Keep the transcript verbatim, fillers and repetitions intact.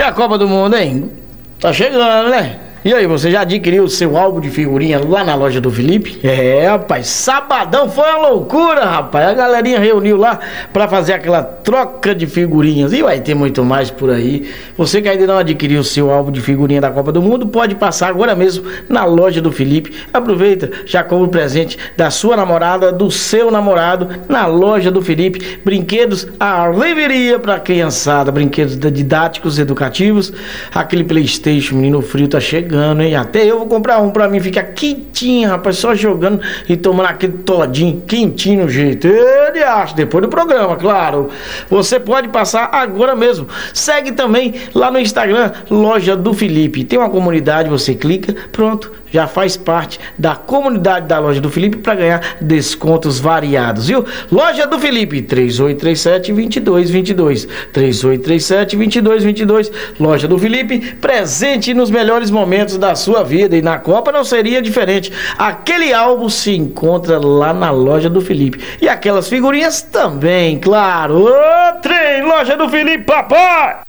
a Copa do Mundo, hein? Tá chegando, né? E aí, você já adquiriu o seu álbum de figurinha lá na loja do Felipe? É, rapaz, sabadão foi uma loucura, rapaz. A galerinha reuniu lá pra fazer aquela troca de figurinhas. E vai ter muito mais por aí. Você que ainda não adquiriu o seu álbum de figurinha da Copa do Mundo, pode passar agora mesmo na loja do Felipe. Aproveita, já compra o presente da sua namorada, do seu namorado, na loja do Felipe. Brinquedos à livraria pra criançada, brinquedos didáticos, educativos. Aquele PlayStation, menino frio, tá chegando. Hein? Até eu vou comprar um pra mim ficar quentinho, rapaz, só jogando e tomando aquele todinho quentinho no jeito. Ele acha, depois do programa, claro. Você pode passar agora mesmo. Segue também lá no Instagram, Loja do Felipe. Tem uma comunidade, você clica, pronto, já faz parte da comunidade da Loja do Felipe para ganhar descontos variados, viu? Loja do Felipe, três oito três sete, dois dois dois dois, três oito três sete, dois dois dois dois. Loja do Felipe, presente nos melhores momentos da sua vida, e na Copa não seria diferente. Aquele álbum se encontra lá na Loja do Felipe, e aquelas figurinhas também, claro. Ô, trem, Loja do Felipe, papai!